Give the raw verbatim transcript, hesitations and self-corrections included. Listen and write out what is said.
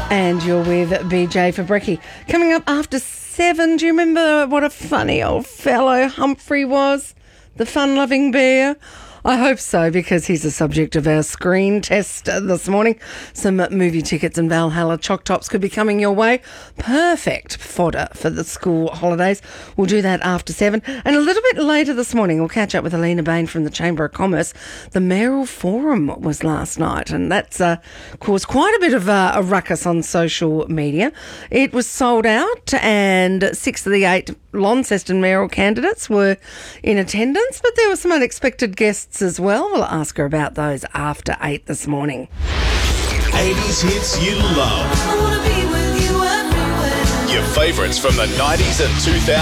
And you're with B J for Brekkie. Coming up after seven, do you remember what a funny old fellow Humphrey was? The fun-loving bear? I hope so, because he's the subject of our screen test this morning. Some movie tickets and Valhalla choc tops could be coming your way. Perfect fodder for the school holidays. We'll do that after seven. And a little bit later this morning, we'll catch up with Alina Bain from the Chamber of Commerce. The Mayoral Forum was last night, and that's uh, caused quite a bit of uh, a ruckus on social media. It was sold out, and six of the eight Launceston mayoral candidates were in attendance, but there were some unexpected guests as well. We'll ask her about those after eight this morning. eighties hits you love. I wanna be with you everywhere. Your favourites from the nineties and two thousands.